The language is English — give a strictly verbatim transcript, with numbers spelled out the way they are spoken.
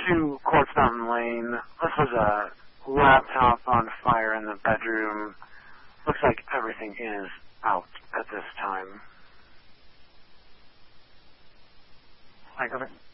to Quartz Mountain Lane. This was a laptop on fire in the bedroom. Looks like everything is out at this time. Hi, go ahead.